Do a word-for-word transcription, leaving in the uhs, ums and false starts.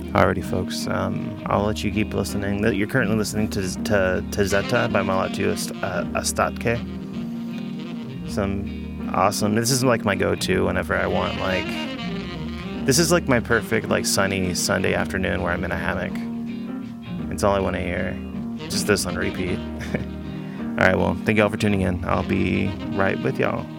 Alrighty, folks. Um, I'll let you keep listening. You're currently listening to to, to Zeta by Malatu Ostatke. Some awesome. This is like my go-to whenever I want like. This is like my perfect like sunny Sunday afternoon where I'm in a hammock. It's all I want to hear. Just this on repeat. All right. Well, thank y'all for tuning in. I'll be right with y'all.